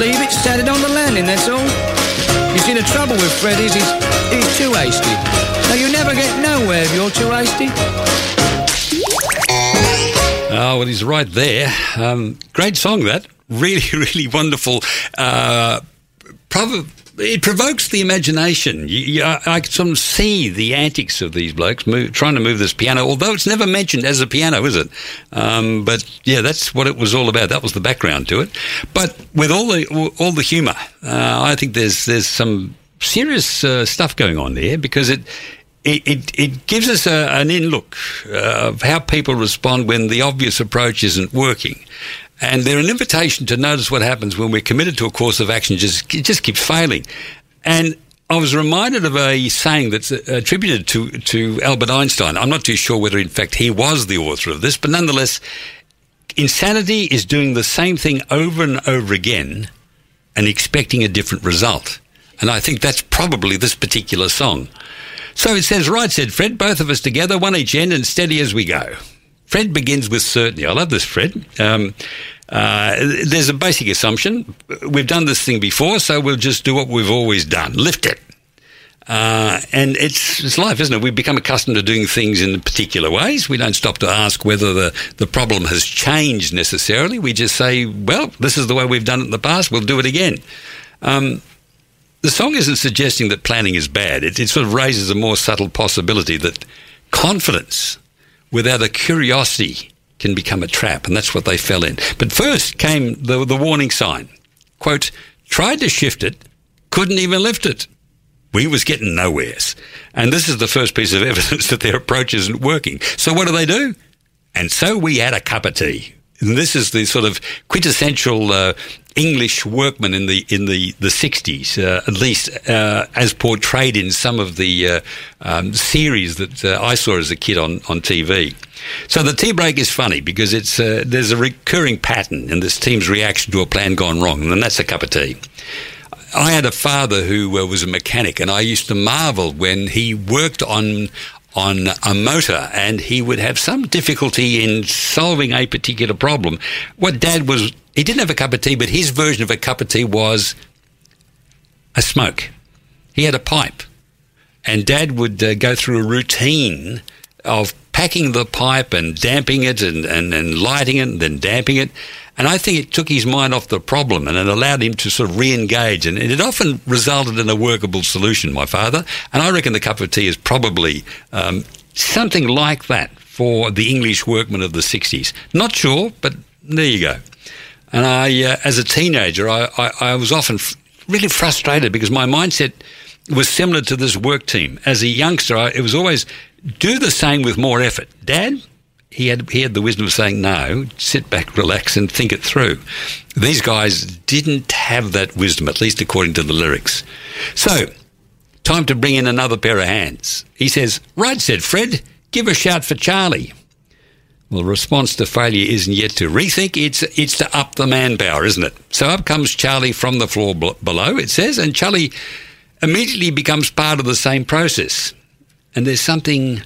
Leave it standing on the landing, that's all. You see, the trouble with Fred is he's too hasty. Now, you never get nowhere if you're too hasty. Oh, well, he's right there. Great song, that. Really, really wonderful. It provokes the imagination. I can sort of see the antics of these blokes trying to move this piano, although it's never mentioned as a piano, is it? But yeah, that's what it was all about. That was the background to it. But with all the humour, I think there's some serious stuff going on there, because it gives us an in-look of how people respond when the obvious approach isn't working. And they're an invitation to notice what happens when we're committed to a course of action it just keeps failing. And I was reminded of a saying that's attributed to Albert Einstein. I'm not too sure whether, in fact, he was the author of this, but nonetheless, insanity is doing the same thing over and over again and expecting a different result. And I think that's probably this particular song. So it says, "Right," said Fred, "both of us together, one each end, and steady as we go." Fred begins with certainty. I love this, Fred. There's a basic assumption. We've done this thing before, so we'll just do what we've always done. Lift it. And it's life, isn't it? We've become accustomed to doing things in particular ways. We don't stop to ask whether the problem has changed necessarily. We just say, well, this is the way we've done it in the past. We'll do it again. The song isn't suggesting that planning is bad. It sort of raises a more subtle possibility that confidence without a curiosity can become a trap, and that's what they fell in. But first came the warning sign. Quote, "Tried to shift it, couldn't even lift it. We was getting nowheres." And this is the first piece of evidence that their approach isn't working. So what do? "And so we had a cup of tea." And this is the sort of quintessential English workman in the 60s, at least as portrayed in some of the series that I saw as a kid on TV. So the tea break is funny because there's a recurring pattern in this team's reaction to a plan gone wrong, and that's a cup of tea. I had a father who was a mechanic, and I used to marvel when he worked on a motor and he would have some difficulty in solving a particular problem. What Dad was, he didn't have a cup of tea, but his version of a cup of tea was a smoke. He had a pipe, and Dad would go through a routine of packing the pipe and damping it and lighting it and then damping it. And I think it took his mind off the problem and it allowed him to sort of re-engage. And it often resulted in a workable solution, my father. And I reckon the cup of tea is probably something like that for the English workman of the 60s. Not sure, but there you go. And I, as a teenager, I was often really frustrated because my mindset was similar to this work team. As a youngster, it was always do the same with more effort. Dad, he had the wisdom of saying, no, sit back, relax, and think it through. These guys didn't have that wisdom, at least according to the lyrics. So, time to bring in another pair of hands. He says, right, said Fred, give a shout for Charlie. Well, the response to failure isn't yet to rethink, it's to up the manpower, isn't it? So up comes Charlie from the floor below, it says, and Charlie immediately becomes part of the same process. And there's something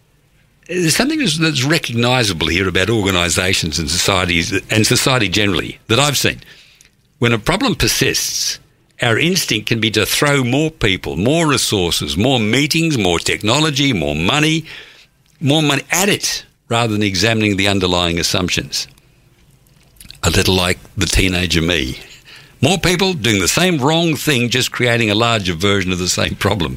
that's recognisable here about organisations and societies and society generally that I've seen. When a problem persists, our instinct can be to throw more people, more resources, more meetings, more technology, more money at it rather than examining the underlying assumptions. A little like the teenager me. More people doing the same wrong thing, just creating a larger version of the same problem.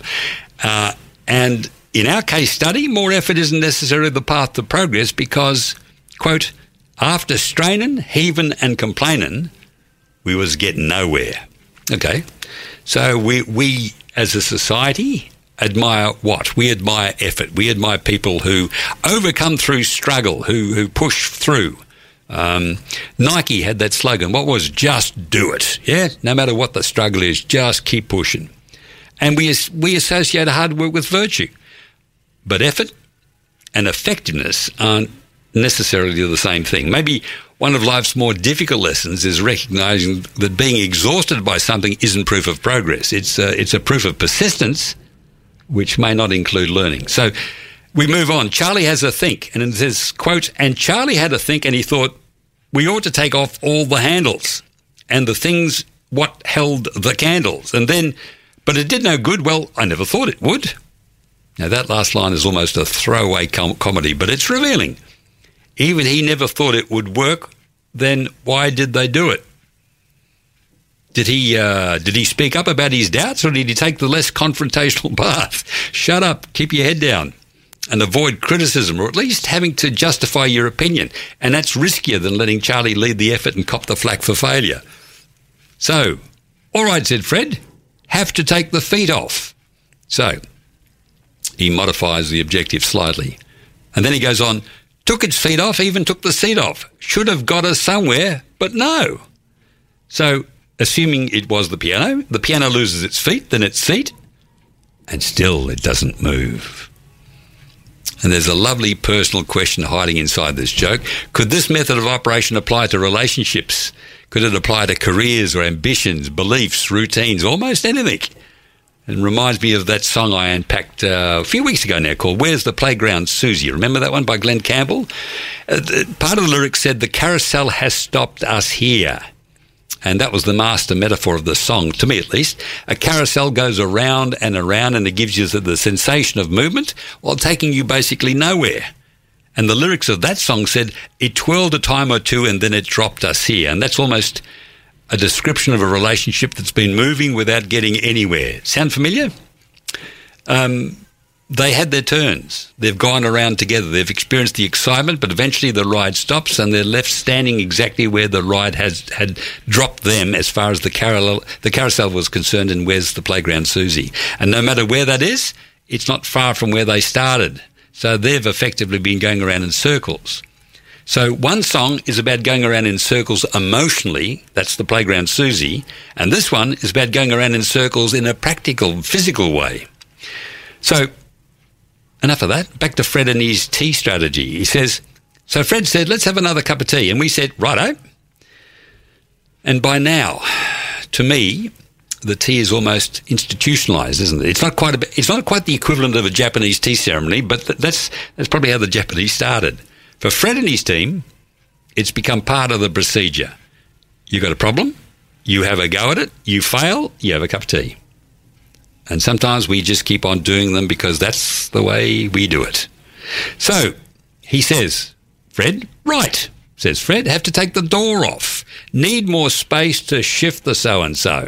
And in our case study, more effort isn't necessarily the path to progress because, quote, after straining, heaving and complaining, we was getting nowhere. Okay, so we as a society admire what? We admire effort. We admire people who overcome through struggle, who push through. Nike had that slogan. What was just do it? Yeah, no matter what the struggle is, just keep pushing. And we associate hard work with virtue. But effort and effectiveness aren't necessarily the same thing. Maybe one of life's more difficult lessons is recognising that being exhausted by something isn't proof of progress. It's a proof of persistence, which may not include learning. So we move on. Charlie has a think, and it says, quote, and Charlie had a think and he thought, we ought to take off all the handles and the things what held the candles. And then, but it did no good. Well, I never thought it would. Now, that last line is almost a throwaway comedy, but it's revealing. Even he never thought it would work. Then why did they do it? Did he speak up about his doubts, or did he take the less confrontational path? Shut up, keep your head down, and avoid criticism, or at least having to justify your opinion. And that's riskier than letting Charlie lead the effort and cop the flak for failure. So, all right, said Fred, have to take the feet off. So, he modifies the objective slightly. And then he goes on, took its feet off, even took the seat off. Should have got us somewhere, but no. So, assuming it was the piano loses its feet, then its seat, and still it doesn't move. And there's a lovely personal question hiding inside this joke. Could this method of operation apply to relationships? Could it apply to careers or ambitions, beliefs, routines, almost anything? It reminds me of that song I unpacked a few weeks ago now called Where's the Playground, Susie? Remember that one by Glenn Campbell? Part of the lyrics said, the carousel has stopped us here. And that was the master metaphor of the song, to me at least. A carousel goes around and around, and it gives you the sensation of movement while taking you basically nowhere. And the lyrics of that song said, it twirled a time or two and then it dropped us here. And that's almost a description of a relationship that's been moving without getting anywhere. Sound familiar? They had their turns. They've gone around together. They've experienced the excitement, but eventually the ride stops and they're left standing exactly where the ride had dropped them as far as the carousel was concerned, and Where's the Playground, Susie? And no matter where that is, it's not far from where they started. So they've effectively been going around in circles. So one song is about going around in circles emotionally. That's the Playground, Susie. And this one is about going around in circles in a practical, physical way. So enough of that. Back to Fred and his tea strategy. He says, so Fred said, let's have another cup of tea. And we said, righto. And by now, to me, the tea is almost institutionalised, isn't it? It's not quite the equivalent of a Japanese tea ceremony, but that's probably how the Japanese started. For Fred and his team, it's become part of the procedure. You got a problem, you have a go at it, you fail, you have a cup of tea. And sometimes we just keep on doing them because that's the way we do it. So he says, Fred, right, says Fred, have to take the door off. Need more space to shift the so-and-so.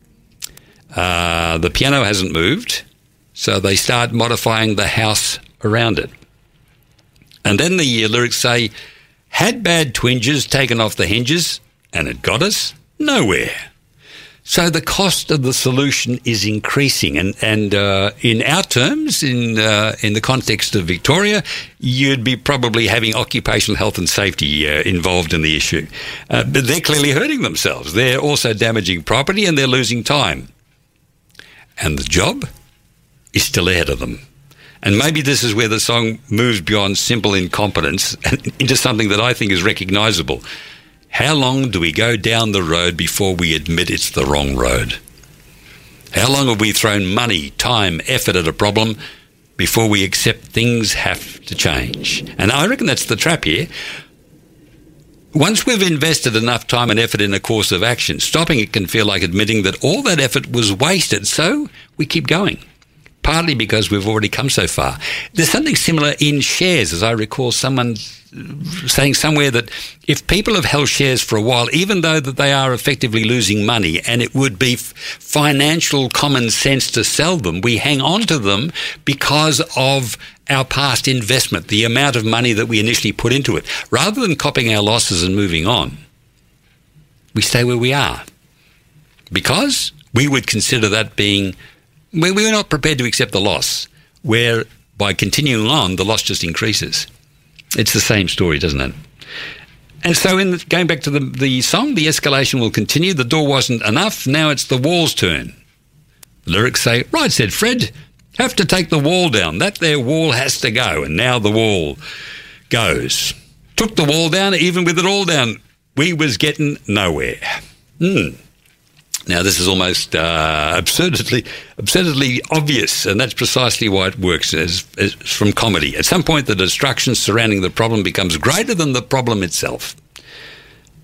The piano hasn't moved, so they start modifying the house around it. And then the lyrics say, had bad twinges taken off the hinges, and it got us nowhere. So the cost of the solution is increasing, and in our terms, in the context of Victoria, you'd be probably having occupational health and safety involved in the issue. But they're clearly hurting themselves. They're also damaging property, and they're losing time. And the job is still ahead of them. And maybe this is where the song moves beyond simple incompetence and into something that I think is recognisable. How long do we go down the road before we admit it's the wrong road? How long have we thrown money, time, effort at a problem before we accept things have to change? And I reckon that's the trap here. Once we've invested enough time and effort in a course of action, stopping it can feel like admitting that all that effort was wasted, so we keep going. Partly because we've already come so far. There's something similar in shares, as I recall someone saying somewhere that if people have held shares for a while, even though that they are effectively losing money and it would be financial common sense to sell them, we hang on to them because of our past investment, the amount of money that we initially put into it. Rather than copying our losses and moving on, we stay where we are because we would consider that being... We're not prepared to accept the loss, where by continuing on, the loss just increases. It's the same story, doesn't it? And so going back to the song, the escalation will continue. The door wasn't enough. Now it's the wall's turn. The lyrics say, right, said Fred, have to take the wall down. That there wall has to go. And now the wall goes. Took the wall down, even with it all down. We was getting nowhere. Now, this is almost absurdly obvious, and that's precisely why it works as from comedy. At some point, the destruction surrounding the problem becomes greater than the problem itself.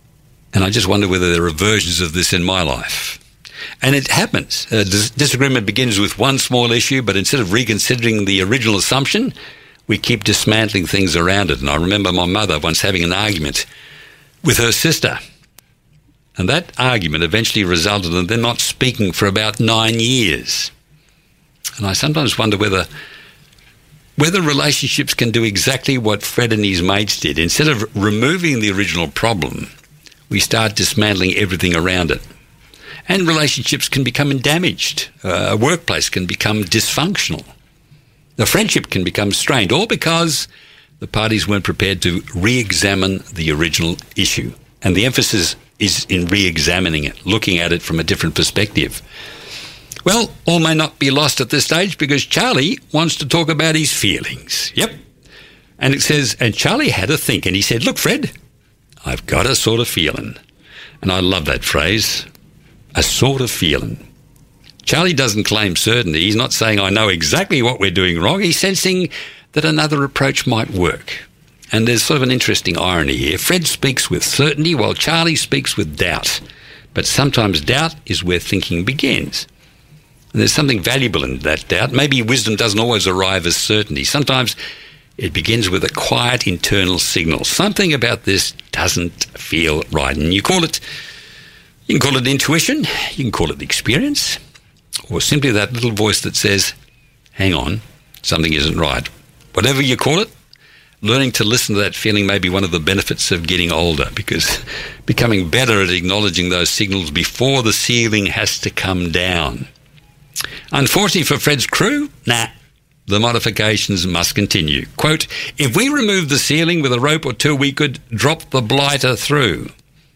And I just wonder whether there are versions of this in my life. And it happens. Disagreement begins with one small issue, but instead of reconsidering the original assumption, we keep dismantling things around it. And I remember my mother once having an argument with her sister. And that argument eventually resulted in them not speaking for about 9 years. And I sometimes wonder whether relationships can do exactly what Fred and his mates did. Instead of removing the original problem, we start dismantling everything around it. And relationships can become damaged. A workplace can become dysfunctional. A friendship can become strained, all because the parties weren't prepared to re-examine the original issue. And the emphasis is in re-examining it, looking at it from a different perspective. Well, all may not be lost at this stage because Charlie wants to talk about his feelings. Yep. And it says, and Charlie had a think, and he said, look, Fred, I've got a sort of feeling. And I love that phrase, a sort of feeling. Charlie doesn't claim certainty. He's not saying, I know exactly what we're doing wrong. He's sensing that another approach might work. And there's sort of an interesting irony here. Fred speaks with certainty while Charlie speaks with doubt. But sometimes doubt is where thinking begins. And there's something valuable in that doubt. Maybe wisdom doesn't always arrive as certainty. Sometimes it begins with a quiet internal signal. Something about this doesn't feel right. And you can call it intuition, you can call it experience, or simply that little voice that says, hang on, something isn't right. Whatever you call it, learning to listen to that feeling may be one of the benefits of getting older, because becoming better at acknowledging those signals before the ceiling has to come down. Unfortunately for Fred's crew, the modifications must continue. Quote, if we remove the ceiling with a rope or two, we could drop the blighter through.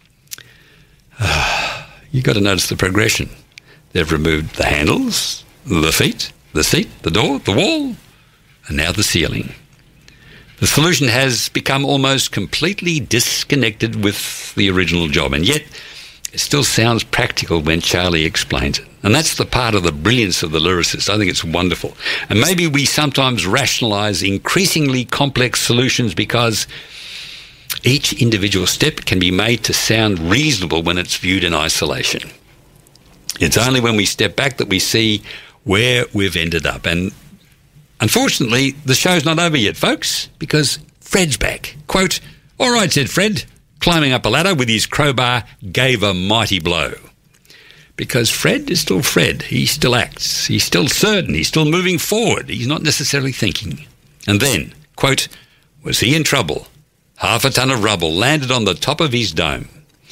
You've got to notice the progression. They've removed the handles, the feet, the seat, the door, the wall, and now the ceiling. The solution has become almost completely disconnected with the original job, and yet it still sounds practical when Charlie explains it. And that's the part of the brilliance of the lyricist. I think it's wonderful. And maybe we sometimes rationalise increasingly complex solutions because each individual step can be made to sound reasonable when it's viewed in isolation. It's only when we step back that we see where we've ended up. And unfortunately, the show's not over yet, folks, because Fred's back. Quote, all right, said Fred, climbing up a ladder with his crowbar, gave a mighty blow. Because Fred is still Fred. He still acts. He's still certain. He's still moving forward. He's not necessarily thinking. And then, quote, was he in trouble? Half a ton of rubble landed on the top of his dome.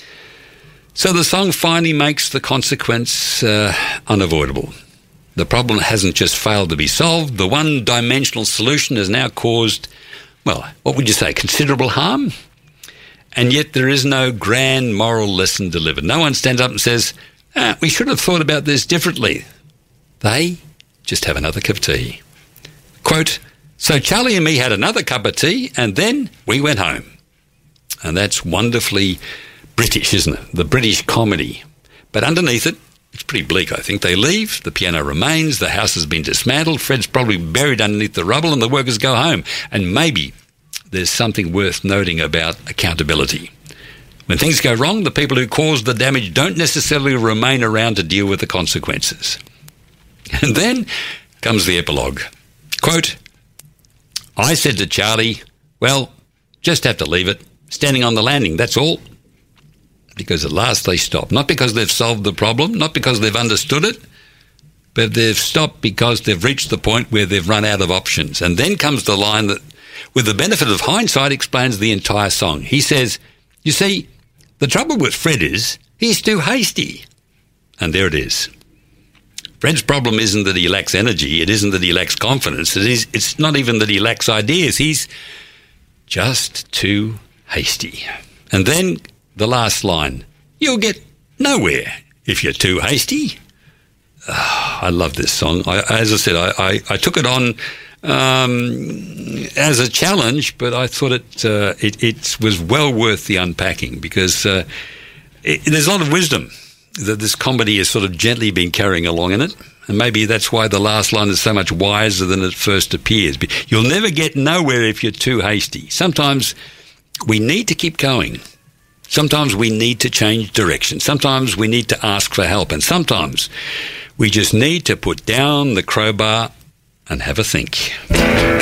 So the song finally makes the consequence unavoidable. The problem hasn't just failed to be solved. The one-dimensional solution has now caused, well, what would you say, considerable harm? And yet there is no grand moral lesson delivered. No one stands up and says, we should have thought about this differently. They just have another cup of tea. Quote, so Charlie and me had another cup of tea and then we went home. And that's wonderfully British, isn't it? The British comedy. But underneath it, it's pretty bleak, I think. They leave, the piano remains, the house has been dismantled, Fred's probably buried underneath the rubble and the workers go home. And maybe there's something worth noting about accountability. When things go wrong, the people who caused the damage don't necessarily remain around to deal with the consequences. And then comes the epilogue. Quote, I said to Charlie, well, just have to leave it. Standing on the landing, that's all. Because at last they stop. Not because they've solved the problem, not because they've understood it, but they've stopped because they've reached the point where they've run out of options. And then comes the line that, with the benefit of hindsight, explains the entire song. He says, you see, the trouble with Fred is he's too hasty. And there it is. Fred's problem isn't that he lacks energy. It isn't that he lacks confidence. It's not even that he lacks ideas. He's just too hasty. And then the last line, you'll get nowhere if you're too hasty. I love this song. As I said, I took it on as a challenge, but I thought it was well worth the unpacking because there's a lot of wisdom that this comedy has sort of gently been carrying along in it. And maybe that's why the last line is so much wiser than it first appears. But you'll never get nowhere if you're too hasty. Sometimes we need to keep going. Sometimes we need to change direction. Sometimes we need to ask for help. And sometimes we just need to put down the crowbar and have a think.